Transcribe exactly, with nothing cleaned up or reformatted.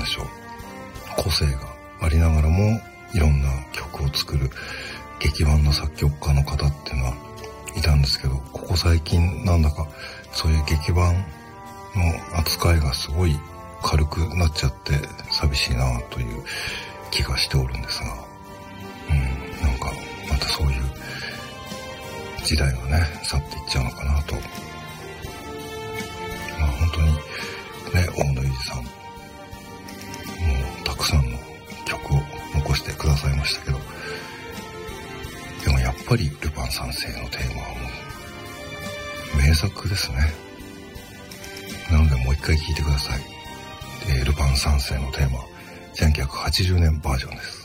でしょう、個性がありながらもいろんな曲を作る劇伴の作曲家の方っていうのはいたんですけど、ここ最近なんだかそういう劇伴の扱いがすごい軽くなっちゃって寂しいなという気がしておるんですが、うん、なんかまたそういう時代がね去っていっちゃうのかなと。まあ本当にね、大野裕二さんもうたくさんの曲を残してくださいましたけど、でもやっぱりルパン三世のテーマはもう名作ですね。なのでもう一回聴いてください。ルパン三世のテーマ、せんきゅうひゃくはちじゅうねんバージョンです。